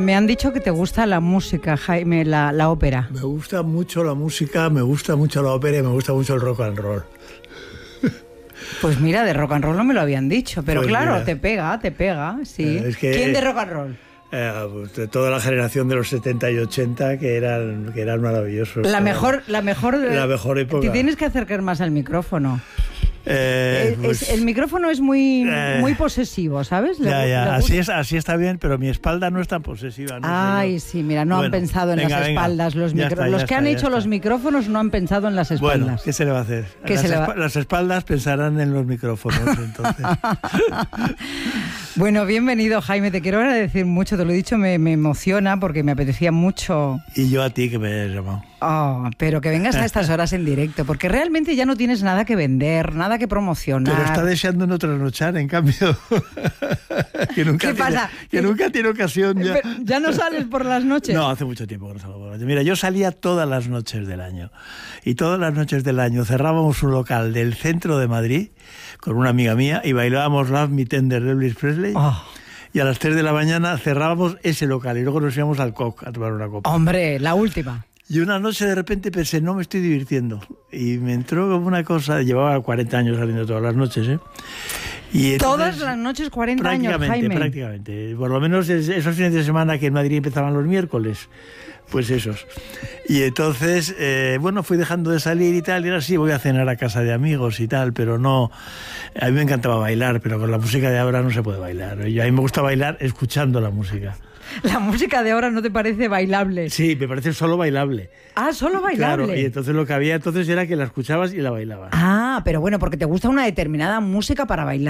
Me han dicho que te gusta la música, Jaime, la ópera. Me gusta mucho la música, me gusta mucho la ópera y me gusta mucho el rock and roll. Pues mira, de rock and roll no me lo habían dicho, pero Pues claro, mira. te pega, sí. Es que, ¿Quién de rock and roll? Pues de toda la generación de los 70 y 80 que eran maravillosos. La mejor época. Te tienes que acercar más al micrófono. Pues, El micrófono es muy posesivo, ¿sabes? Ya. Así está bien, pero mi espalda no es tan posesiva. No Ay, sí, mira, no han pensado en las espaldas. Los que han hecho los micrófonos no han pensado en las espaldas. Bueno, ¿qué se le va a hacer? Las espaldas pensarán en los micrófonos, entonces. Bueno, bienvenido, Jaime. Te quiero agradecer mucho. Te lo he dicho, me emociona porque me apetecía mucho. Y yo a ti que me hayas llamado. Oh, pero que vengas a estas horas en directo, porque realmente ya no tienes nada que vender, nada que promocionar. Pero está deseando no trasnochar, en cambio. ¿Qué pasa? Que nunca tiene ocasión ya. ¿Ya no sales por las noches? No, hace mucho tiempo que no salgo por las noches. Mira, yo salía todas las noches del año. Y todas las noches del año cerrábamos un local del centro de Madrid con una amiga mía y bailábamos Love Me Tender de Elvis Presley. Oh. Y a las 3 de la mañana cerrábamos ese local y luego nos íbamos al Coq a tomar una copa. Hombre, la última. Y una noche de repente pensé, no me estoy divirtiendo. Y me entró como una cosa, llevaba 40 años saliendo todas las noches, ¿eh? Y entonces, todas las noches 40 años, Jaime. Prácticamente. Por lo menos esos fines de semana que en Madrid empezaban los miércoles, pues esos. Y entonces, fui dejando de salir y tal, y ahora sí voy a cenar a casa de amigos y tal, pero no... A mí me encantaba bailar, pero con la música de ahora no se puede bailar. A mí me gusta bailar escuchando la música. ¿La música de ahora no te parece bailable? Sí, me parece solo bailable. Ah, solo bailable. Claro, y entonces lo que había entonces era que la escuchabas y la bailabas. Ah, pero bueno, porque te gusta una determinada música para bailar.